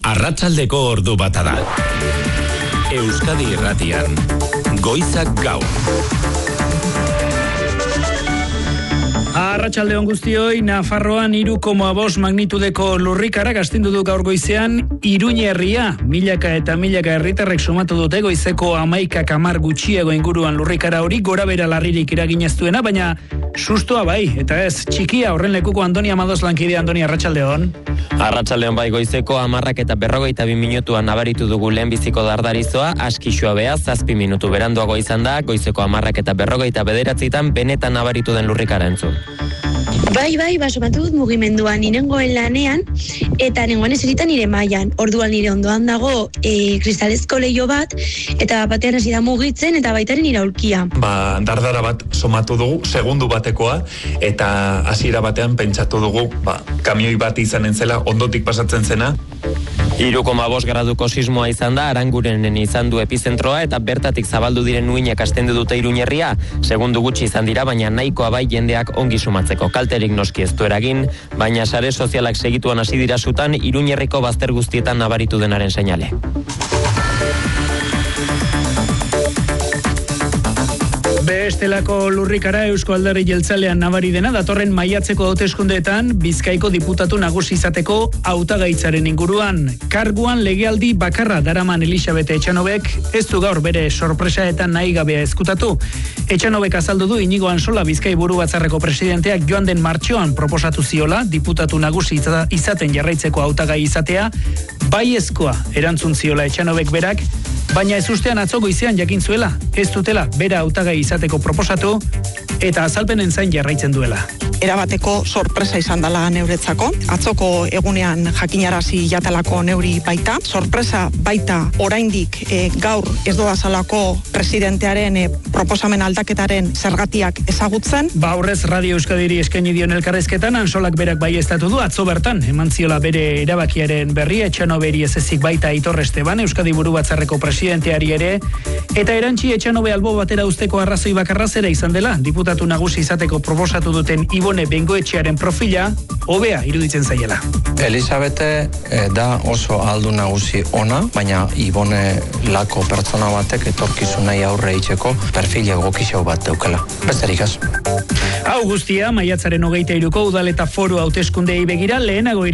Arratsaldeko ordu bata da. Euskadi Irratian, Goizak Gaur. Arratsaldeon guztioi, Nafarroan 3,5 magnitudeko lurrikarak astindu du gaur goizean Iruñe herria. Milaka eta milaka herritarrek sumatu dute goizeko 11:10 gutxiago inguruan lurrikara hori gorabehera larririk eragin ez duena, baina sustoa bai, eta ez txikia. Horren lekuko Andoni Amados lankide. Andoni, arratsaldeon. Arratsaldeon bai, goizeko 10:42 minutuan nabaritu dugu lehenbiziko dardarizoa, askixua bea 7 minutu beranduago izan da, goizeko 10:49 benetan nabaritu den lurrikara entzun. Bai, basomatu dut mugimenduan, nirengoen lanean, eta nengoan eserita nire mailan. Orduan nire ondoan dago kristalezko leio bat, eta batean hasi da mugitzen, eta baitaren iraulkia. Dardara bat somatu dugu, segundu batekoa, eta hasiera batean pentsatu dugu, kamioi bat izanen zela, ondotik pasatzen zena. 3,5 graduko sismoa izan da, Arangurenen izan du epizentroa, eta bertatik zabaldu diren uinak astendu dute Iruñe herria. Segundu gutxi izan dira, baina nahikoa bai jendeak ongi sumatzeko. Kalterik noski ez du eragin, baina sare sozialak segituan hasi dira sutan, Iruñe herriko bazter guztietan nabaritu denaren seinale. Bestelako lurrikara Eusko Alderdi Jeltzalean nabari dena datorren maiatzeko hauteskundeetan Bizkaiko diputatu nagusi izateko hautagaitzaren inguruan. Karguan legealdi bakarra daraman Elisabete Etxanobek ez du gaur bere sorpresaetan nahi gabea ezkutatu. Etxanobek azaldu du Inigo Ansola Bizkai Buru Batzarreko presidenteak joan den martxoan proposatu ziola diputatu nagusi izaten jarraitzeko hautagai izatea, baiezkoa erantzun ziola Etxanobek berak, baina ez ustean atzo goizean jakin zuela, ez dutela bera hautagai izateko proposatu eta azalpenen zain jarraitzen duela. Erabateko sorpresa izan dela neuretzako, atzoko egunean jakinarazi jatelako neuri baita, sorpresa baita oraindik gaur ez dodazalako presidentearen proposamen aldaketaren zergatiak ezagutzen. Horrez Radio Euskadiri eskaini dion elkarrezketan Ansolak berak baieztatu du atzo bertan, eman ziola bere erabakiaren berri, Etxanoberi ez ezik baita Aitor Esteban, Euskadi Buru Batzarreko presidenteari ere, eta erantzi Etxanobe albo batera usteko arrazoi bakarra zera izan dela, diputatu nagusi izateko proposatu duten Ibone Bengoetxearen profila hobea iruditzen zaiela. Elisabete da oso aldu nagusi ona, baina Ibone lako pertsona batek etorkizunei aurre itxeko perfil egokixau bat daukela. Besterik ez. Hau guztia, maiatzaren 23ko udal eta foru hauteskundei begira lehenago